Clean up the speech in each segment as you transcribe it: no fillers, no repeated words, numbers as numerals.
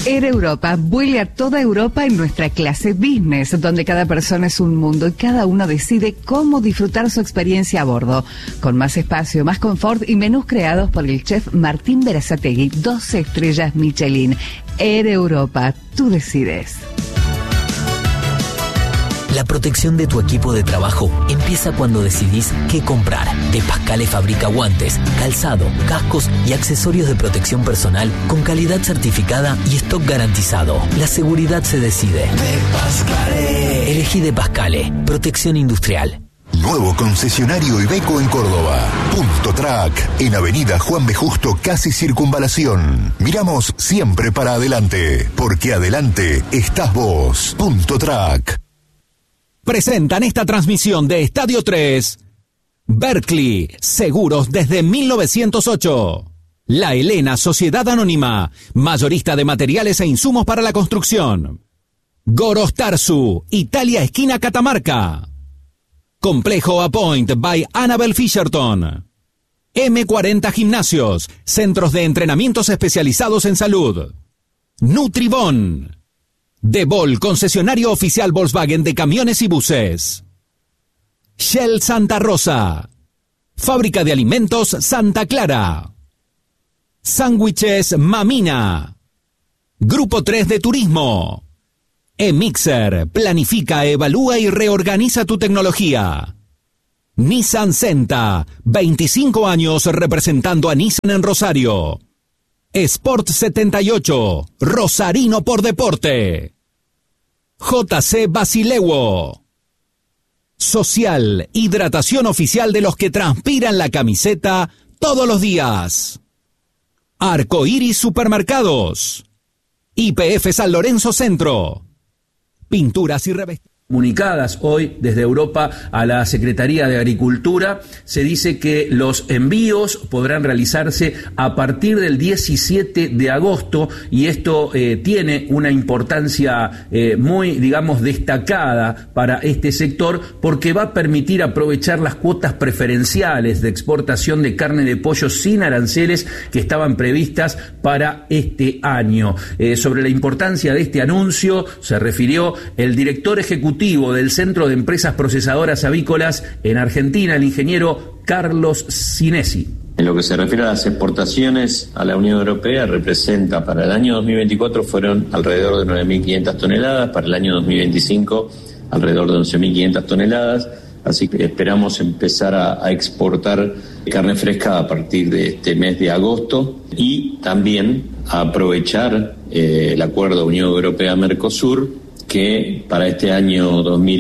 Air Europa vuele a toda Europa en nuestra clase business, donde cada persona es un mundo y cada uno decide cómo disfrutar su experiencia a bordo. Con más espacio, más confort y menús creados por el chef Martín Berazategui, 12 estrellas Michelin. Air Europa, tú decides. La protección de tu equipo de trabajo empieza cuando decidís qué comprar. De Pascale fabrica guantes, calzado, cascos y accesorios de protección personal con calidad certificada y stock garantizado. La seguridad se decide. De Pascale. Elegí De Pascale. Protección industrial. Nuevo concesionario Iveco en Córdoba. Punto Track, en Avenida Juan B. Justo, casi Circunvalación. Miramos siempre para adelante, porque adelante estás vos. Punto Track. Presentan esta transmisión de Estadio 3, Berkeley, seguros desde 1908. La Helena, Sociedad Anónima, mayorista de materiales e insumos para la construcción. Goros Tarsu, Italia, esquina Catamarca. Complejo Apoint by Annabel Fisherton. M40 Gimnasios, centros de entrenamientos especializados en salud. Nutribón. Debol, concesionario oficial Volkswagen de camiones y buses. Shell Santa Rosa. Fábrica de alimentos Santa Clara. Sándwiches Mamina. Grupo 3 de Turismo. eMixer, planifica, evalúa y reorganiza tu tecnología. Nissan Senta, 25 años representando a Nissan en Rosario. Sport 78, Rosarino por deporte. JC Basilewo. Social, hidratación oficial de los que transpiran la camiseta todos los días. Arcoiris Supermercados. YPF San Lorenzo Centro. Pinturas y revestimentos. Comunicadas hoy desde Europa a la Secretaría de Agricultura, se dice que los envíos podrán realizarse a partir del 17 de agosto y esto tiene una importancia muy, digamos, destacada para este sector porque va a permitir aprovechar las cuotas preferenciales de exportación de carne de pollo sin aranceles que estaban previstas para este año. Sobre la importancia de este anuncio se refirió el director ejecutivo del Centro de Empresas Procesadoras Avícolas en Argentina, el ingeniero Carlos Sinesi. En lo que se refiere a las exportaciones a la Unión Europea, representa para el año 2024 fueron alrededor de 9.500 toneladas, para el año 2025 alrededor de 11.500 toneladas, así que esperamos empezar a exportar carne fresca a partir de este mes de agosto y también a aprovechar el acuerdo Unión Europea-Mercosur, que para este año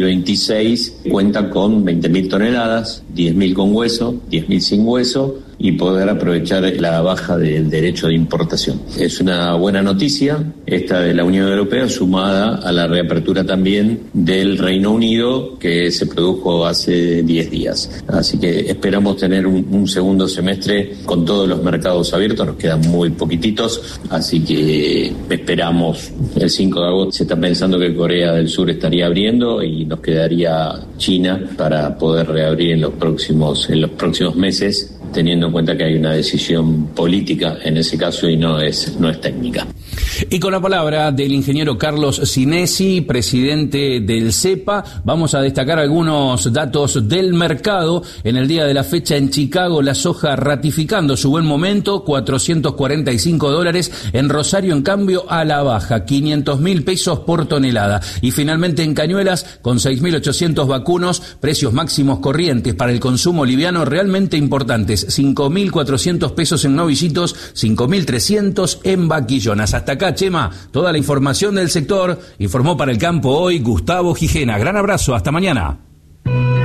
2026 cuenta con 20.000 toneladas, 10.000 con hueso, 10.000 sin hueso, y poder aprovechar la baja del derecho de importación. Es una buena noticia esta de la Unión Europea, sumada a la reapertura también del Reino Unido, que se produjo hace 10 días. Así que esperamos tener un segundo semestre con todos los mercados abiertos, nos quedan muy poquititos, así que esperamos el 5 de agosto. Se está pensando que Corea del Sur estaría abriendo y nos quedaría China para poder reabrir en los próximos meses, teniendo en cuenta que hay una decisión política en ese caso y no es técnica. Y con la palabra del ingeniero Carlos Sinesi, presidente del CEPA, vamos a destacar algunos datos del mercado. En el día de la fecha en Chicago, la soja ratificando su buen momento, $445. En Rosario, en cambio, a la baja, 500.000 pesos por tonelada. Y finalmente en Cañuelas, con 6.800 vacunos, precios máximos corrientes para el consumo liviano realmente importantes. 5.400 pesos en novillitos, 5.300 en vaquillonas. Hasta acá, Chema, toda la información del sector. Informó para El Campo hoy Gustavo Gijena. Gran abrazo, hasta mañana.